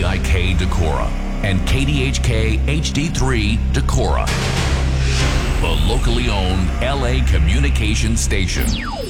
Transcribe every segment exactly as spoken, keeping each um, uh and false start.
D I K Decorah and K D H K H D three Decorah, the locally owned L A communication station.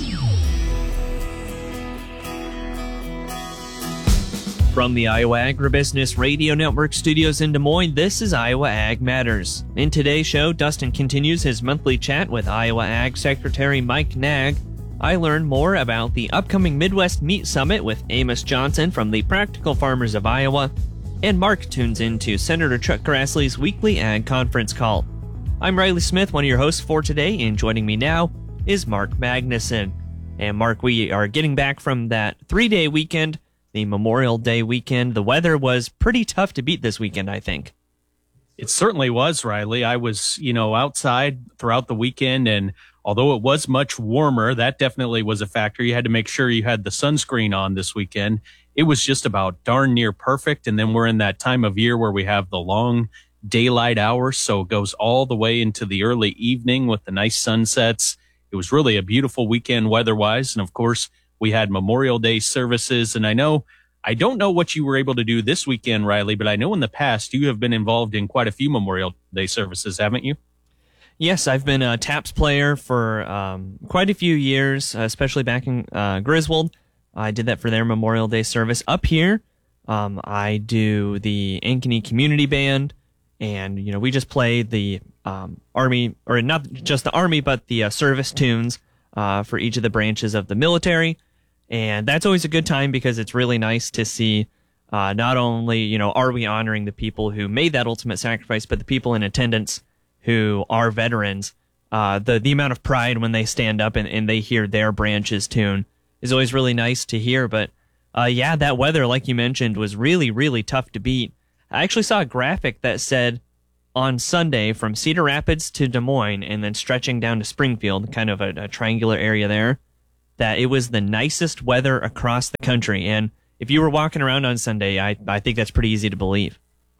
From the Iowa Agribusiness Radio Network studios in Des Moines, this is Iowa Ag Matters. In today's show, Dustin continues his monthly chat with Iowa Ag Secretary Mike Naig. I learned more about the upcoming Midwest Meat Summit with Amos Johnson from the Practical Farmers of Iowa. And Mark tunes into Senator Chuck Grassley's weekly Ag Conference call. I'm Riley Smith, one of your hosts for today, and joining me now is Mark Magnuson. And Mark, we are getting back from that three-day weekend, the Memorial Day weekend. The weather was pretty tough to beat this weekend, I think. It certainly was, Riley. I was, you know, outside throughout the weekend, and although it was much warmer, that definitely was a factor. You had to make sure you had the sunscreen on this weekend. It was just about darn near perfect, and then we're in that time of year where we have the long daylight hours, so it goes all the way into the early evening with the nice sunsets. It was really a beautiful weekend weather-wise, and of course, we had Memorial Day services, and I know, I don't know what you were able to do this weekend, Riley, but I know in the past you have been involved in quite a few Memorial Day services, haven't you? Yes, I've been a TAPS player for um, quite a few years, especially back in uh, Griswold. I did that for their Memorial Day service. Up here, um, I do the Ankeny Community Band, and you know we just play the um, Army, or not just the Army, but the uh, service tunes uh, for each of the branches of the military. And that's always a good time because it's really nice to see uh, not only, you know, are we honoring the people who made that ultimate sacrifice, but the people in attendance who are veterans. Uh, the, the amount of pride when they stand up and, and they hear their branch's tune is always really nice to hear. But uh, yeah, that weather, like you mentioned, was really, really tough to beat. I actually saw a graphic that said on Sunday from Cedar Rapids to Des Moines and then stretching down to Springfield, kind of a, a triangular area there, that it was the nicest weather across the country. And if you were walking around on Sunday, I, I think that's pretty easy to believe.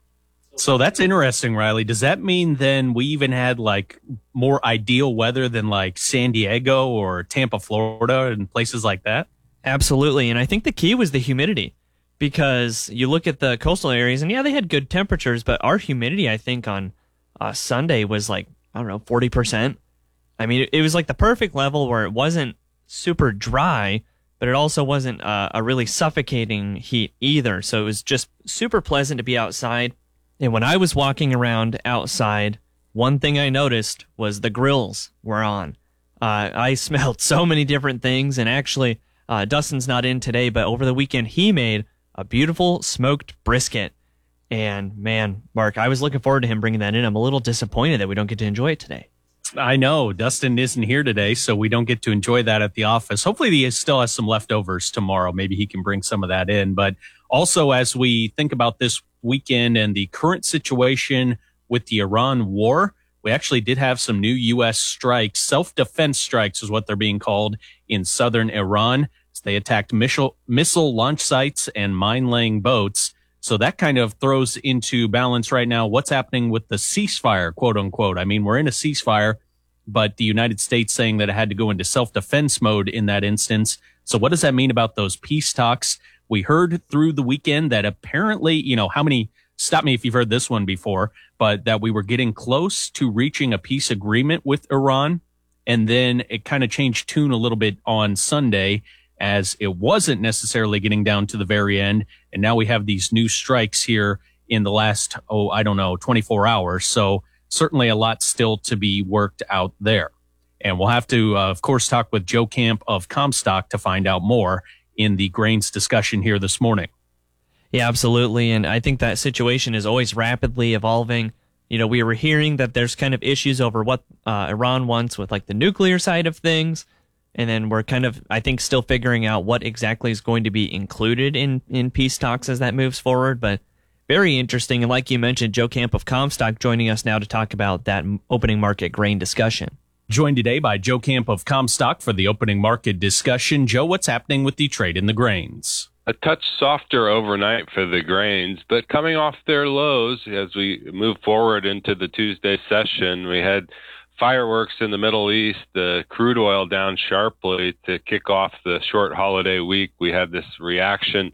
So that's interesting, Riley. Does that mean then we even had like more ideal weather than like San Diego or Tampa, Florida and places like that? Absolutely. And I think the key was the humidity, because you look at the coastal areas and yeah, they had good temperatures, but our humidity, I think on uh, Sunday was like, I don't know, forty percent. I mean, it, it was like the perfect level where it wasn't super dry, but it also wasn't uh, a really suffocating heat either. So it was just super pleasant to be outside. And when I was walking around outside, one thing I noticed was the grills were on. Uh, I smelled so many different things, and actually, uh, Dustin's not in today, but over the weekend he made a beautiful smoked brisket. And man, Mark, I was looking forward to him bringing that in. I'm a little disappointed that we don't get to enjoy it today. I know Dustin isn't here today, so we don't get to enjoy that at the office. Hopefully he still has some leftovers tomorrow. Maybe he can bring some of that in. But also, as we think about this weekend and the current situation with the Iran war, we actually did have some new U S strikes. Self-defense strikes is what they're being called in southern Iran. So they attacked missile, missile launch sites and mine-laying boats. So that kind of throws into balance right now what's happening with the ceasefire, quote unquote. I mean, we're in a ceasefire, but the United States saying that it had to go into self-defense mode in that instance. So what does that mean about those peace talks? We heard through the weekend that apparently, you know, how many, stop me if you've heard this one before, but that we were getting close to reaching a peace agreement with Iran. And then it kind of changed tune a little bit on Sunday, as it wasn't necessarily getting down to the very end. And now we have these new strikes here in the last, oh, I don't know, twenty-four hours. So certainly a lot still to be worked out there. And we'll have to, uh, of course, talk with Joe Camp of Comstock to find out more in the grains discussion here this morning. Yeah, absolutely. And I think that situation is always rapidly evolving. You know, we were hearing that there's kind of issues over what uh, Iran wants with like the nuclear side of things. And then we're kind of, I think, still figuring out what exactly is going to be included in, in peace talks as that moves forward. But very interesting. And like you mentioned, Joe Camp of Comstock joining us now to talk about that opening market grain discussion. Joined today by Joe Camp of Comstock for the opening market discussion. Joe, what's happening with the trade in the grains? A touch softer overnight for the grains, but coming off their lows as we move forward into the Tuesday session, we had fireworks in the Middle East, the crude oil down sharply to kick off the short holiday week. We had this reaction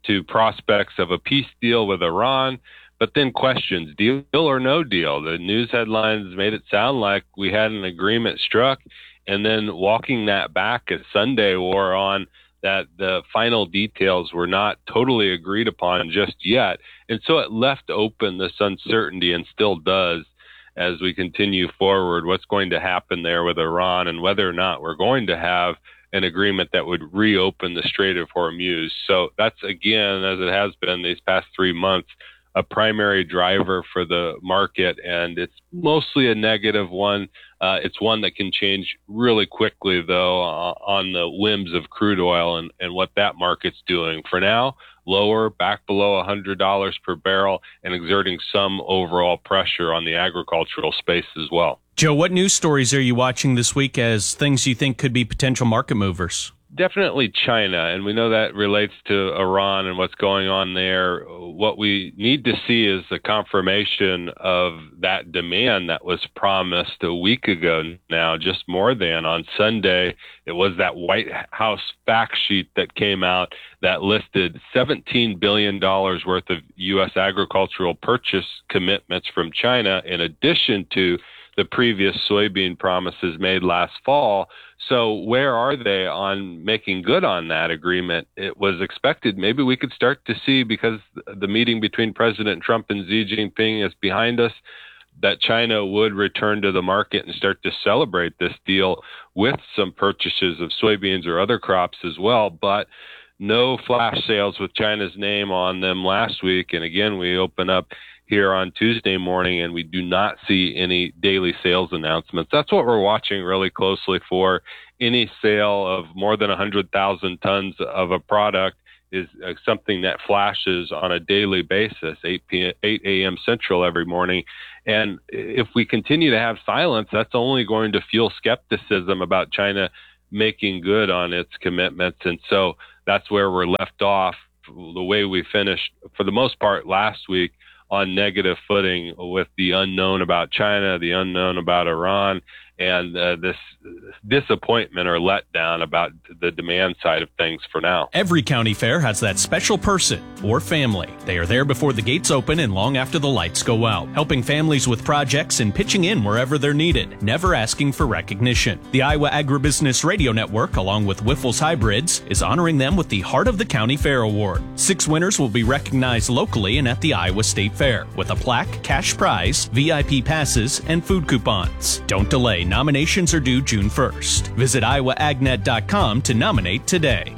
to prospects of a peace deal with Iran, but then questions, deal or no deal. The news headlines made it sound like we had an agreement struck, and then walking that back as Sunday wore on, that the final details were not totally agreed upon just yet. And so it left open this uncertainty, and still does, as we continue forward, what's going to happen there with Iran and whether or not we're going to have an agreement that would reopen the Strait of Hormuz. So that's, again, as it has been these past three months, a primary driver for the market, and it's mostly a negative one. Uh, it's one that can change really quickly, though, uh, on the whims of crude oil and, and what that market's doing. For now, lower, back below one hundred dollars per barrel, and exerting some overall pressure on the agricultural space as well. Joe, what news stories are you watching this week as things you think could be potential market movers? Definitely China, and we know that relates to Iran and what's going on there. What we need to see is the confirmation of that demand that was promised a week ago now, just more than. On Sunday, it was that White House fact sheet that came out that listed seventeen billion dollars worth of U S agricultural purchase commitments from China, in addition to the previous soybean promises made last fall. So where are they on making good on that agreement? It was expected maybe we could start to see, because the meeting between President Trump and Xi Jinping is behind us, that China would return to the market and start to celebrate this deal with some purchases of soybeans or other crops as well. But no flash sales with China's name on them last week. And again, we open up here on Tuesday morning, and we do not see any daily sales announcements. That's what we're watching really closely for. Any sale of more than one hundred thousand tons of a product is uh, something that flashes on a daily basis, eight a.m. Central every morning. And if we continue to have silence, that's only going to fuel skepticism about China making good on its commitments. And so that's where we're left off, the way we finished, for the most part, last week, on negative footing with the unknown about China, the unknown about Iran, and uh, this disappointment or letdown about the demand side of things for now. Every county fair has that special person or family. They are there before the gates open and long after the lights go out, helping families with projects and pitching in wherever they're needed, never asking for recognition. The Iowa Agribusiness Radio Network, along with Wyffels Hybrids, is honoring them with the Heart of the County Fair Award. Six winners will be recognized locally and at the Iowa State Fair, with a plaque, cash prize, V I P passes, and food coupons. Don't delay. Nominations are due June first. Visit iowa ag net dot com to nominate today.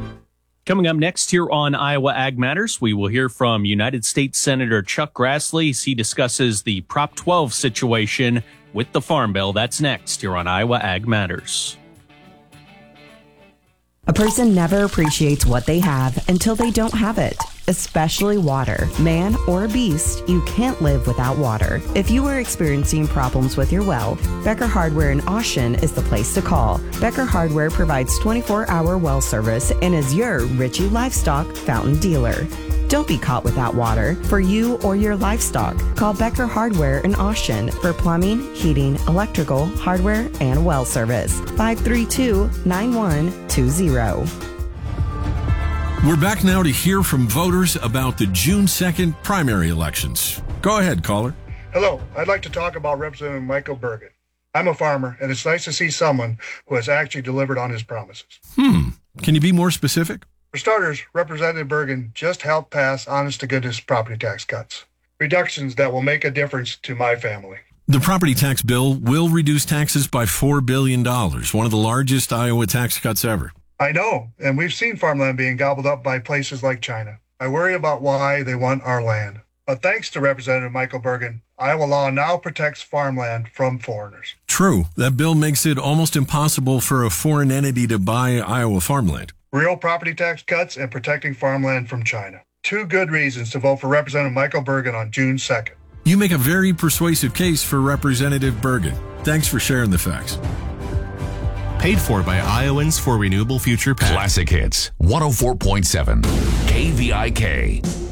Coming up next here on Iowa Ag Matters, we will hear from United States Senator Chuck Grassley as he discusses the Prop twelve situation with the Farm Bill. That's next here on Iowa Ag Matters. A person never appreciates what they have until they don't have it, especially water. Man or beast, you can't live without water. If you are experiencing problems with your well, Becker Hardware in Austin is the place to call. Becker Hardware provides twenty-four hour well service and is your Ritchie Livestock fountain dealer. Don't be caught without water for you or your livestock. Call Becker Hardware in Austin for plumbing, heating, electrical, hardware, and well service. five three two, nine one two zero. We're back now to hear from voters about the June second primary elections. Go ahead, caller. Hello, I'd like to talk about Representative Michael Bergen. I'm a farmer, and it's nice to see someone who has actually delivered on his promises. Hmm. Can you be more specific? For starters, Representative Bergen just helped pass honest-to-goodness property tax cuts, reductions that will make a difference to my family. The property tax bill will reduce taxes by four billion dollars, one of the largest Iowa tax cuts ever. I know, and we've seen farmland being gobbled up by places like China. I worry about why they want our land. But thanks to Representative Michael Bergen, Iowa law now protects farmland from foreigners. True. That bill makes it almost impossible for a foreign entity to buy Iowa farmland. Real property tax cuts and protecting farmland from China. Two good reasons to vote for Representative Michael Bergen on June second. You make a very persuasive case for Representative Bergen. Thanks for sharing the facts. Paid for by Iowans for Renewable Future PAC. Classic Hits, one oh four point seven, K V I K.